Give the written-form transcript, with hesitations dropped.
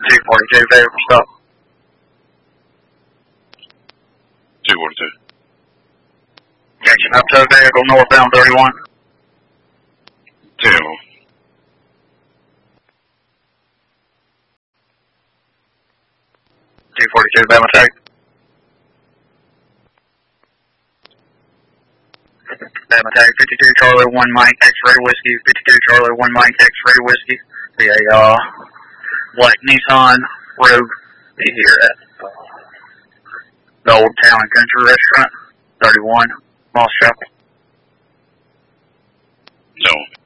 242, vehicle stop. 242. Action up to a vehicle northbound 31. 10. 242, Bama Tag. Bama Tag, 52 Charlie 1 Mike, X-ray whiskey, 52 Charlie 1 Mike, X-ray whiskey. Be a black Nissan Rogue. Be here at the Old Town and Country Restaurant, 31, Moss Chapel. No.